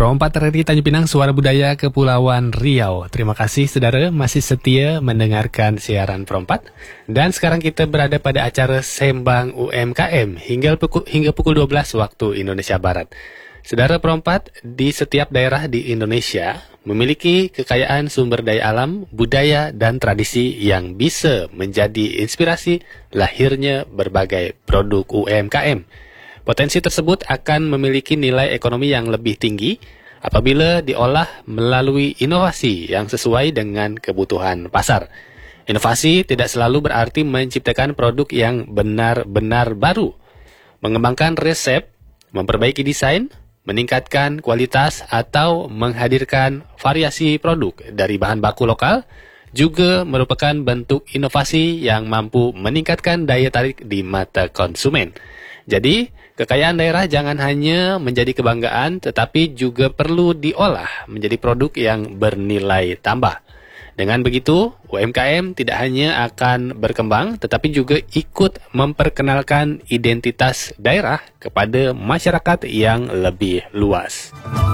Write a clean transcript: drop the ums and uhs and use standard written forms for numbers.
Pro 4 RRI Tanjung Pinang, Suara Budaya Kepulauan Riau. Terima kasih saudara masih setia mendengarkan siaran Pro 4. Dan sekarang kita berada pada acara Sembang UMKM hingga pukul 12 waktu Indonesia Barat. Saudara Pro 4, di setiap daerah di Indonesia memiliki kekayaan sumber daya alam, budaya, dan tradisi yang bisa menjadi inspirasi lahirnya berbagai produk UMKM. Potensi tersebut akan memiliki nilai ekonomi yang lebih tinggi apabila diolah melalui inovasi yang sesuai dengan kebutuhan pasar. Inovasi tidak selalu berarti menciptakan produk yang benar-benar baru. Mengembangkan resep, memperbaiki desain, meningkatkan kualitas, atau menghadirkan variasi produk dari bahan baku lokal juga merupakan bentuk inovasi yang mampu meningkatkan daya tarik di mata konsumen. Jadi, kekayaan daerah jangan hanya menjadi kebanggaan, tetapi juga perlu diolah menjadi produk yang bernilai tambah. Dengan begitu, UMKM tidak hanya akan berkembang, tetapi juga ikut memperkenalkan identitas daerah kepada masyarakat yang lebih luas.